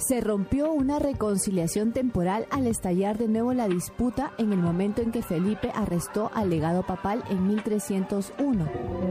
Se rompió una reconciliación temporal al estallar de nuevo la disputa en el momento en que Felipe arrestó al legado papal en 1301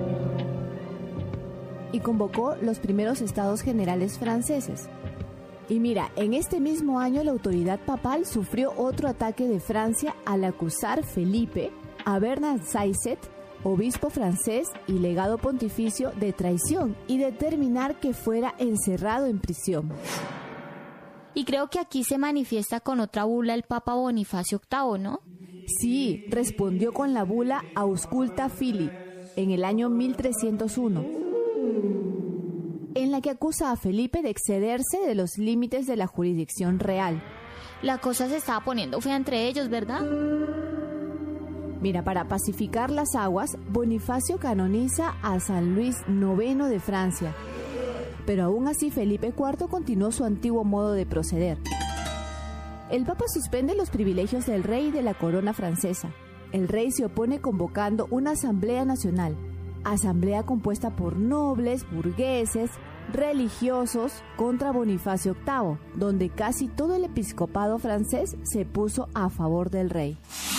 y convocó los primeros estados generales franceses. Y mira, en este mismo año la autoridad papal sufrió otro ataque de Francia al acusar Felipe a Bernard Saizet, obispo francés y legado pontificio, de traición y determinar que fuera encerrado en prisión. Y creo que aquí se manifiesta con otra bula el Papa Bonifacio VIII, ¿no? Sí, respondió con la bula Ausculta Fili en el año 1301, en la que acusa a Felipe de excederse de los límites de la jurisdicción real. La cosa se estaba poniendo fea entre ellos, ¿verdad? Mira, para pacificar las aguas, Bonifacio canoniza a San Luis IX de Francia. Pero aún así Felipe IV continuó su antiguo modo de proceder. El Papa suspende los privilegios del rey y de la corona francesa. El rey se opone convocando una asamblea nacional, asamblea compuesta por nobles, burgueses, religiosos, contra Bonifacio VIII, donde casi todo el episcopado francés se puso a favor del rey.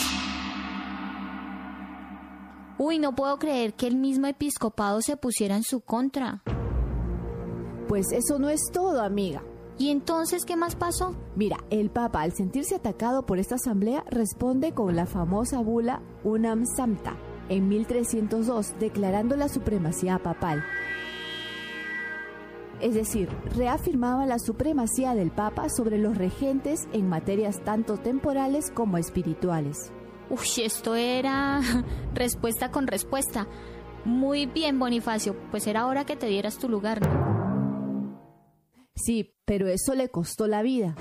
Uy, no puedo creer que el mismo episcopado se pusiera en su contra. Pues eso no es todo, amiga. ¿Y entonces qué más pasó? Mira, el Papa, al sentirse atacado por esta asamblea, responde con la famosa bula Unam Sancta en 1302, declarando la supremacía papal. Es decir, reafirmaba la supremacía del Papa sobre los regentes en materias tanto temporales como espirituales. Uy, esto era respuesta con respuesta. Muy bien, Bonifacio, pues era hora que te dieras tu lugar, ¿no? Sí, pero eso le costó la vida.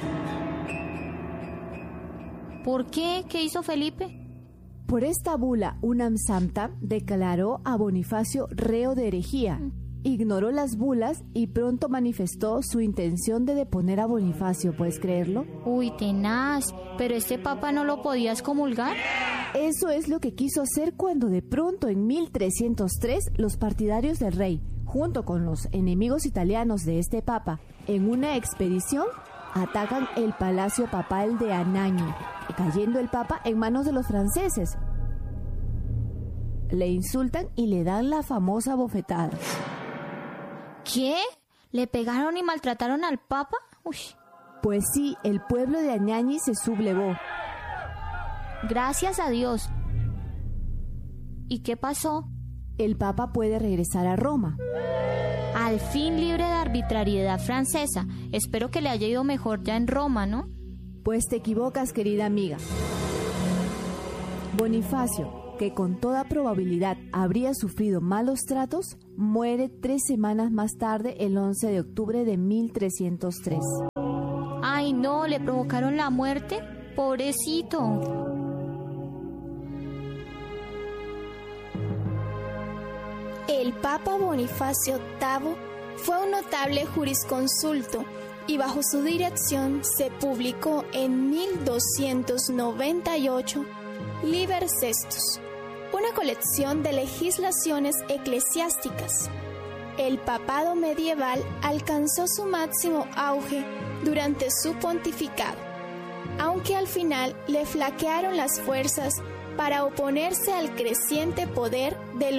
¿Por qué? ¿Qué hizo Felipe? Por esta bula Unam Sancta declaró a Bonifacio reo de herejía. Ignoró las bulas y pronto manifestó su intención de deponer a Bonifacio, ¿puedes creerlo? Uy, tenaz, ¿pero este papa no lo podía excomulgar? Eso es lo que quiso hacer cuando de pronto en 1303 los partidarios del rey, junto con los enemigos italianos de este papa, en una expedición, atacan el palacio papal de Anagni, cayendo el papa en manos de los franceses. Le insultan y le dan la famosa bofetada. ¿Qué? ¿Le pegaron y maltrataron al papa? Uy. Pues sí, el pueblo de Anagni se sublevó. Gracias a Dios. ¿Y qué pasó? El papa puede regresar a Roma. Al fin libre de arbitrariedad francesa. Espero que le haya ido mejor ya en Roma, ¿no? Pues te equivocas, querida amiga. Bonifacio, que con toda probabilidad habría sufrido malos tratos, muere 3 semanas más tarde, el 11 de octubre de 1303. Ay, no, ¿le provocaron la muerte? Pobrecito. El Papa Bonifacio VIII fue un notable jurisconsulto y bajo su dirección se publicó en 1298 Liber Sextus, una colección de legislaciones eclesiásticas. El papado medieval alcanzó su máximo auge durante su pontificado, aunque al final le flaquearon las fuerzas para oponerse al creciente poder de